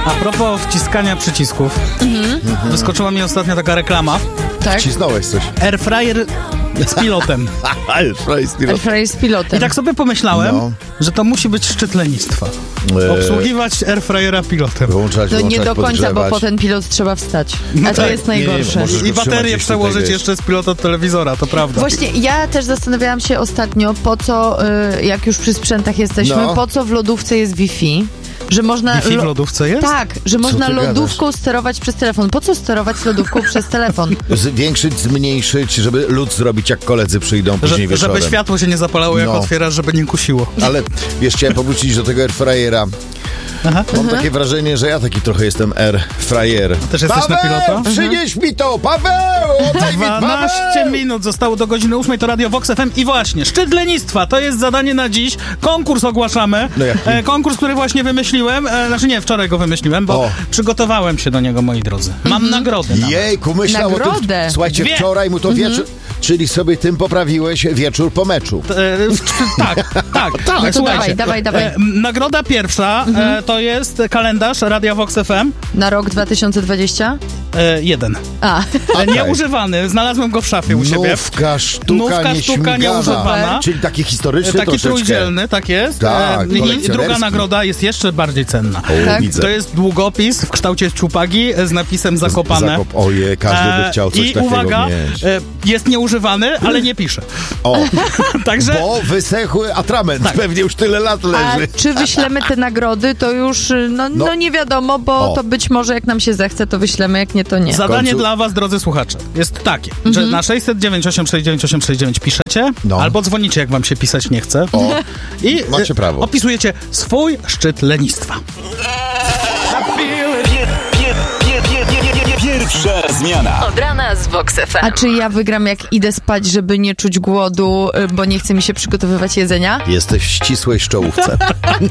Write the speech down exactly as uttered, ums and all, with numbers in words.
A propos wciskania przycisków, mhm. wyskoczyła mi ostatnio taka reklama. Tak? Wcisnąłeś coś. Airfryer z pilotem. Airfryer z pilotem. Airfryer z pilotem. I tak sobie pomyślałem, No. że to musi być szczyt lenistwa. Eee. Obsługiwać airfryera pilotem. Wyłączać, No nie wyłączać, do końca, podgrzewać. bo po ten pilot trzeba wstać. A to tak. jest Nie, nie, najgorsze. możesz I go trzymać baterię gdzieś przełożyć tutaj, jeszcze z pilota od telewizora, to prawda. Właśnie ja też zastanawiałam się ostatnio, po co, y, jak już przy sprzętach jesteśmy, No. po co w lodówce jest Wi-Fi? Że można Wi-Fi w lo- lodówce jest? Tak, że można ty lodówką sterować przez telefon. Po co sterować lodówką przez telefon? Zwiększyć, zmniejszyć, żeby lód zrobić, jak koledzy przyjdą później Że, wieczorem. żeby światło się nie zapalało, jak No. otwierasz, żeby nie kusiło. Ale wiesz, chciałem powrócić do tego airfryera. Aha. Mam takie wrażenie, że ja taki trochę jestem airfryer. Też jesteś Paweł, na pilota? przynieś mi to! Paweł! Oddaj mi dwanaście Paweł! minut zostało do godziny ósmej, to Radio Vox F M i właśnie, szczyt lenistwa, to jest zadanie na dziś. Konkurs ogłaszamy. No jaki? E, konkurs, który właśnie wymyśliłem, e, znaczy nie, wczoraj go wymyśliłem, bo O. przygotowałem się do niego, moi drodzy. Mam nagrodę nawet. Jejku, myślał o tym. Nagrodę. Słuchajcie, Dwie. wczoraj mu to wieczór... Czyli sobie tym poprawiłeś wieczór po meczu. E, tak, tak. tak. No to dawaj, dawaj, dawaj. E, nagroda pierwsza e, to jest kalendarz Radia Vox F M. Na rok dwa tysiące dwudziesty? E, jeden. A, E, Nieużywany, znalazłem go w szafie u siebie. Nówka, sztuka, Nówka, sztuka nieśmigana. nieużywana. Czyli taki historyczny Taki troszeczkę. trójdzielny, tak jest. Tak, E, I kolekcjonerski. druga nagroda jest jeszcze bardziej cenna. O, Tak. widzę. To jest długopis w kształcie czupagi z napisem Zakopane. Zakop... Oje, każdy by chciał coś I takiego uwaga, mieć. e, jest nieużywany, ale nie pisze. O, Także bo wysechły atrament. Tak. Pewnie już tyle lat a leży. czy wyślemy te nagrody, to już y, no, no. No. nie wiadomo, bo O. to być może jak nam się zechce, to wyślemy, jak nie, to nie. zadanie końcu- dla was, drodzy słuchacze, jest takie, Mhm. że na sześćset dziewięć osiem sześć dziewięć osiem sześć dziewięć piszecie, No. albo dzwonicie, jak wam się pisać nie chce. O, I macie e, prawo. opisujecie swój szczyt lenistwa. Pierwsza zmiana. Od rana z Vox F M. A czy ja wygram, jak idę spać, żeby nie czuć głodu, y, bo nie chce mi się przygotowywać jedzenia? Jesteś w ścisłej szczołówce.